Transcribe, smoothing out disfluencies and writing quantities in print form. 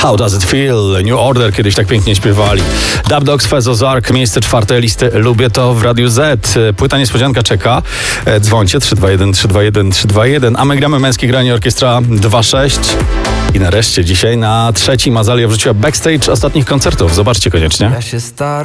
How Does It Feel? New Order kiedyś tak pięknie śpiewali. Dub Dogs, Fez Ozark, miejsce 4 listy Lubię to w Radiu Z. Płyta niespodzianka czeka. Dzwońcie 321 321 321, a my gramy Męskie Granie Orkiestra 2.6. I nareszcie dzisiaj na 3. Azalia wrzuciła backstage ostatnich koncertów. Zobaczcie koniecznie. Ja się staram.